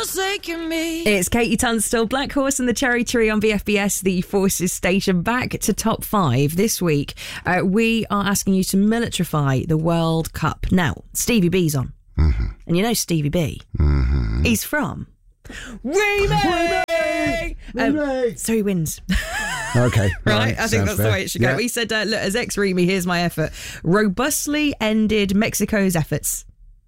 forsaken me. It's Katie Tunstall, Black Horse and the Cherry Tree on VFBS, the Forces Station. Back to top 5 this week. We are asking you to militarify the World Cup. Now, Stevie B's on. Mm-hmm. And you know Stevie B? Mm-hmm. He's from... Remake! So he wins. Okay. Right? I think that's fair. the way it should go. Yeah. He said, look, as ex-Remy, here's my effort. Robustly ended Mexico's efforts.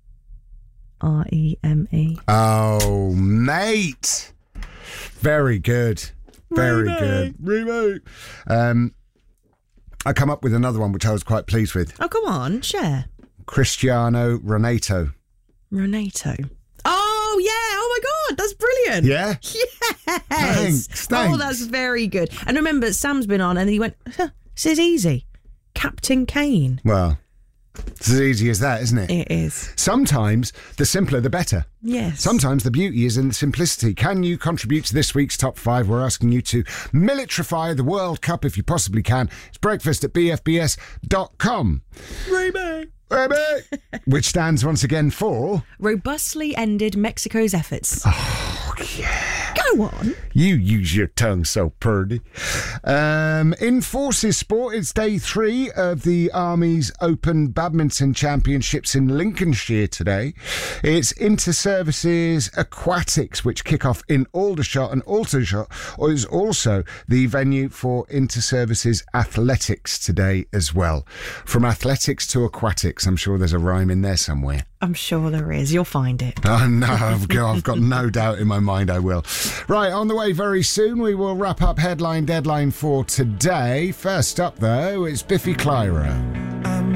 REME. Oh, mate. Very good. Very good. Remake. I come up with another one which I was quite pleased with. Oh, come on, share. Cristiano Ronaldo. Ronaldo. Oh, yeah. Oh, my God. That's brilliant. Yeah? Yes. Thanks. Oh, that's very good. And remember, Sam's been on and he went, this is easy. Captain Kane. Well, it's as easy as that, isn't it? It is. Sometimes the simpler the better. Yes. Sometimes the beauty is in the simplicity. Can you contribute to this week's top 5? We're asking you to militarify the World Cup if you possibly can. It's breakfast at bfbs.com. Remake. Which stands once again for... Robustly ended Mexico's efforts. Oh, yeah. Go on. You use your tongue so purdy. In Forces Sport, it's day 3 of the Army's Open Badminton Championships in Lincolnshire today. It's Inter-Services Aquatics, which kick off in Aldershot, and Aldershot is also the venue for Inter-Services Athletics today as well. From athletics to aquatics, I'm sure there's a rhyme in there somewhere. I'm sure there is. You'll find it. Oh, no, I've got no doubt in my mind I will. Right, on the way very soon, we will wrap up Headline Deadline for today. First up, though, it's Biffy Clyro.